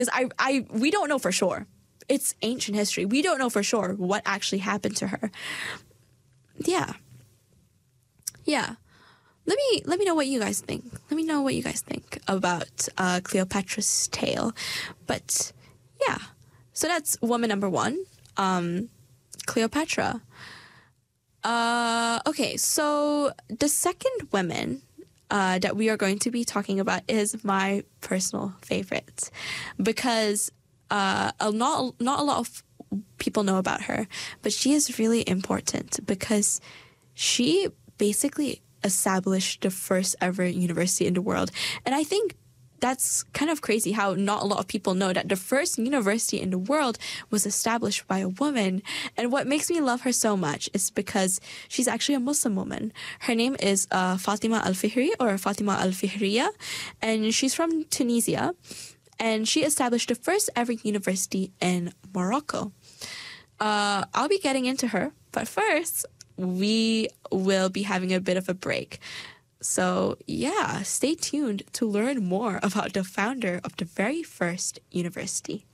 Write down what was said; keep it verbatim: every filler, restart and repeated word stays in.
I, I, we don't know for sure. It's ancient history. We don't know for sure what actually happened to her. Yeah. Yeah. Let me let me know what you guys think. Let me know what you guys think about uh, Cleopatra's tale. But yeah, so that's woman number one, um, Cleopatra. Uh, okay, so the second woman uh, that we are going to be talking about is my personal favorite because uh, a not not a lot of people know about her, but she is really important because she basically established the first ever university in the world. And I think that's kind of crazy how not a lot of people know that the first university in the world was established by a woman. And what makes me love her so much is because she's actually a Muslim woman. Her name is uh, Fatima Al-Fihri or Fatima Al-Fihriya, and she's from Tunisia. And she established the first ever university in Morocco. Uh, I'll be getting into her, but first, we will be having a bit of a break. So yeah, stay tuned to learn more about the founder of the very first university.